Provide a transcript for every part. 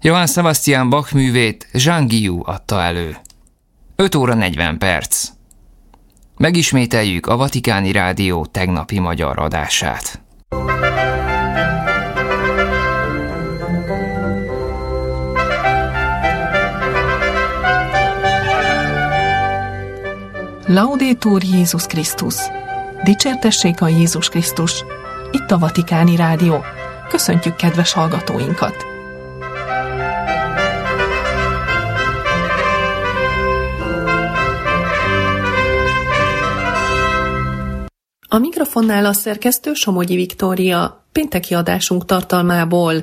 Johann Sebastian Bach művét Jean Guillou adta elő. 5 óra 40 perc. Megismételjük a Vatikáni Rádió tegnapi magyar adását. Laudetur Jézus Krisztus! Dicsértessék a Jézus Krisztus! Itt a Vatikáni Rádió. Köszöntjük kedves hallgatóinkat! A mikrofonnál a szerkesztő Somogyi Viktória, pénteki adásunk tartalmából.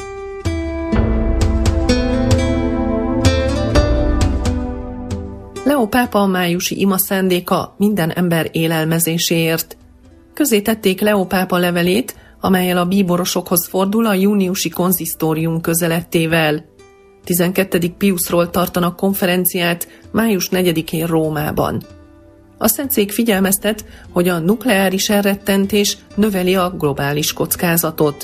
Leó pápa májusi ima szándéka minden ember élelmezéséért. Közzétették Leó pápa levelét, amellyel a bíborosokhoz fordul a júniusi konzisztórium közelettével. 12. Piuszról tartanak konferenciát május 4-én Rómában. A Szentszék figyelmeztet, hogy a nukleáris elrettentés növeli a globális kockázatot.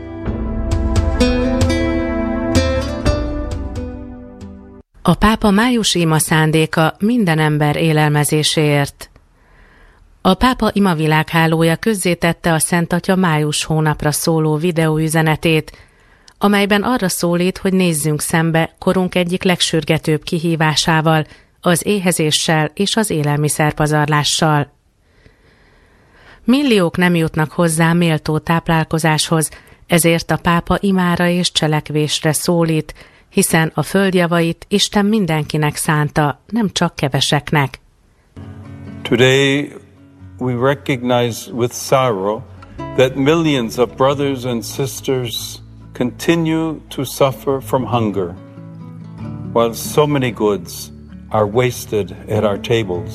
A pápa májusi ima szándéka minden ember élelmezéséért. A pápa imavilághálója közzétette a Szent Atya május hónapra szóló videóüzenetét, amelyben arra szólít, hogy nézzünk szembe korunk egyik legsürgetőbb kihívásával, az éhezéssel és az élelmiszerpazarlással. Milliók nem jutnak hozzá méltó táplálkozáshoz, ezért a pápa imára és cselekvésre szólít, hiszen a földjavait Isten mindenkinek szánta, nem csak keveseknek. Today we recognize with sorrow that millions of brothers and sisters continue to suffer from hunger, while so many goods are wasted at our tables.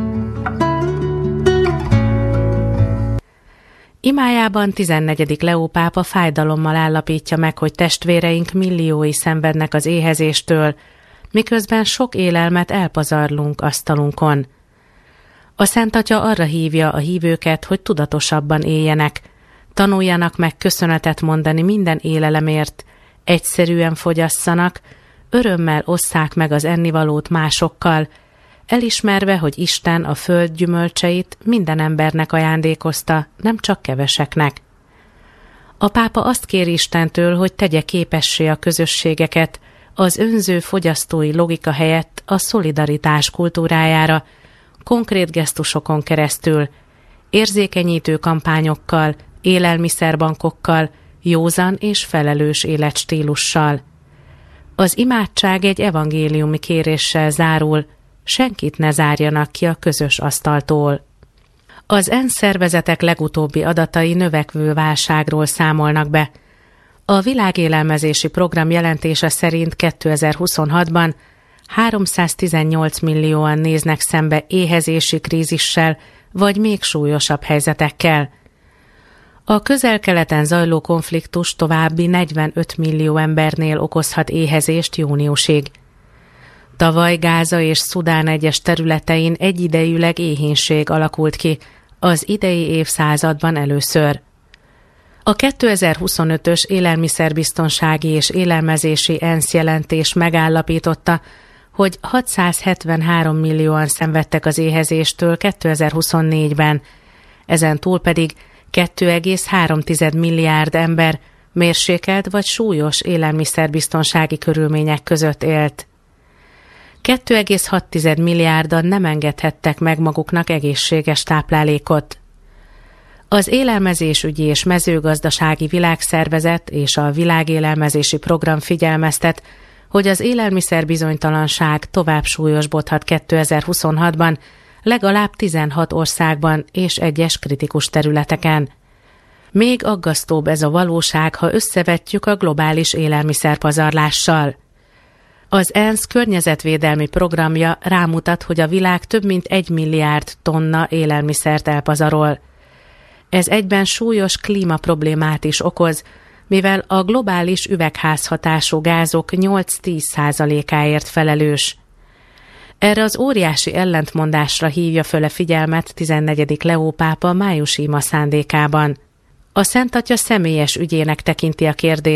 Imájában 14. Leó pápa fájdalommal állapítja meg, hogy testvéreink milliói szenvednek az éhezéstől, miközben sok élelmet elpazarlunk asztalunkon. A Szent Atya arra hívja a hívőket, hogy tudatosabban éljenek, tanuljanak meg köszönetet mondani minden élelemért, egyszerűen fogyasszanak, örömmel osszák meg az ennivalót másokkal, elismerve, hogy Isten a föld gyümölcseit minden embernek ajándékozta, nem csak keveseknek. A pápa azt kéri Istentől, hogy tegye képessé a közösségeket az önző fogyasztói logika helyett a szolidaritás kultúrájára, konkrét gesztusokon keresztül, érzékenyítő kampányokkal, élelmiszerbankokkal, józan és felelős életstílussal. Az imádság egy evangéliumi kéréssel zárul, senkit ne zárjanak ki a közös asztaltól. Az ENSZ szervezetek legutóbbi adatai növekvő válságról számolnak be. A Világélelmezési Program jelentése szerint 2026-ban 318 millióan néznek szembe éhezési krízissel, vagy még súlyosabb helyzetekkel. A Közel-Keleten zajló konfliktus további 45 millió embernél okozhat éhezést júniusig. Tavaly Gáza és Szudán egyes területein egyidejűleg éhínség alakult ki, az idei évszázadban először. A 2025-ös élelmiszerbiztonsági és élelmezési ENSZ jelentés megállapította, hogy 673 millióan szenvedtek az éhezéstől 2024-ben, ezen túl pedig 2,3 milliárd ember mérsékelt vagy súlyos élelmiszerbiztonsági körülmények között élt. 2,6 milliárdan nem engedhettek meg maguknak egészséges táplálékot. Az Élelmezésügyi és Mezőgazdasági Világszervezet és a Világélelmezési Program figyelmeztet, hogy az élelmiszerbizonytalanság tovább súlyosbodhat 2026-ban, legalább 16 országban és egyes kritikus területeken. Még aggasztóbb ez a valóság, ha összevetjük a globális élelmiszerpazarlással. Az ENSZ környezetvédelmi programja rámutat, hogy a világ több mint 1 milliárd tonna élelmiszert elpazarol. Ez egyben súlyos klímaproblémát is okoz, mivel a globális üvegházhatású gázok 8-10%-áért felelős. Erre az óriási ellentmondásra hívja föl a figyelmet 14. Leó pápa májusi ima szándékában. A Szent Atya személyes ügyének tekinti a kérdést,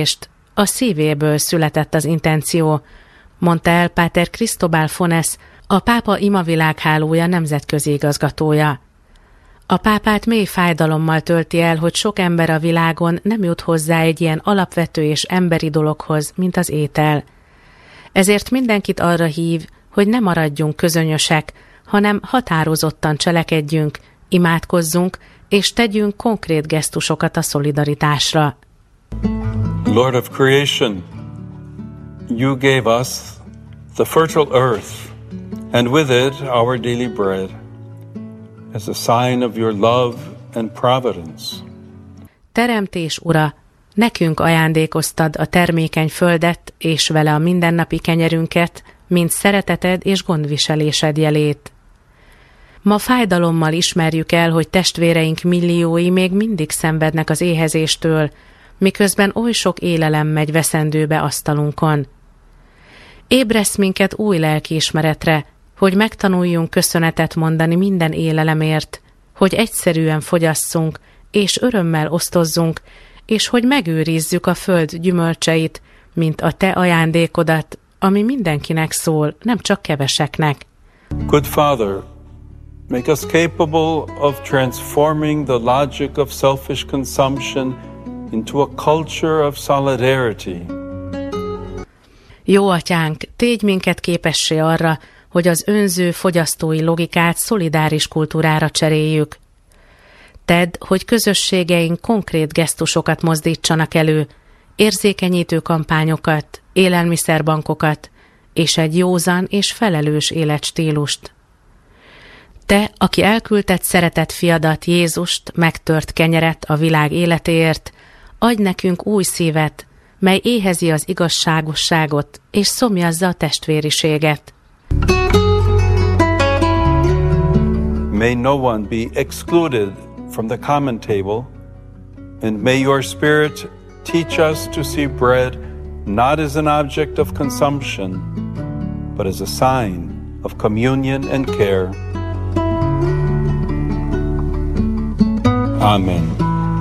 A szívéből született az intenció, mondta el Páter Cristobal Fones, a pápa imavilághálója nemzetközi igazgatója. A pápát mély fájdalommal tölti el, hogy sok ember a világon nem jut hozzá egy ilyen alapvető és emberi dologhoz, mint az étel. Ezért mindenkit arra hív, hogy ne maradjunk közönyösek, hanem határozottan cselekedjünk, imádkozzunk, és tegyünk konkrét gesztusokat a szolidaritásra. Lord of creation, you gave us the fertile earth, and with it our daily bread, as a sign of your love and providence. Teremtés Ura, nekünk ajándékoztad a termékeny földet, és vele a mindennapi kenyerünket, mint szereteted és gondviselésed jelét. Ma fájdalommal ismerjük el, hogy testvéreink milliói még mindig szenvednek az éhezéstől, miközben oly sok élelem megy veszendőbe asztalunkon. Ébresz minket új lelkiismeretre, hogy megtanuljunk köszönetet mondani minden élelemért, hogy egyszerűen fogyasszunk, és örömmel osztozzunk, és hogy megőrizzük a föld gyümölcseit, mint a te ajándékodat, ami mindenkinek szól, nem csak keveseknek. Good Father, make us capable of transforming the logic of selfish consumption into a culture of solidarity. Jó atyánk, tégy minket képessé arra, hogy az önző fogyasztói logikát szolidáris kultúrára cseréljük. Tedd, hogy közösségeink konkrét gesztusokat mozdítsanak elő, érzékenyítő kampányokat, élelmiszerbankokat és egy józan és felelős életstílust. Te, aki elküldted szeretett fiadat, Jézust, megtört kenyeret a világ életéért, adj nekünk új szívet, mely éhezi az igazságosságot és szomjazza a testvériséget. May no one be excluded from the common table, and may your Spirit teach us to see bread not as an object of consumption, but as a sign of communion and care. Amen.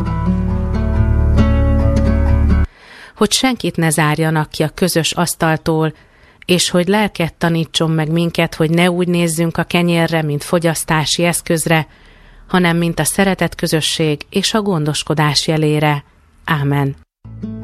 Hogy senkit ne zárjanak ki a közös asztaltól, és hogy lelket tanítson meg minket, hogy ne úgy nézzünk a kenyérre, mint fogyasztási eszközre, hanem mint a szeretet közösség és a gondoskodás jelére. Ámen.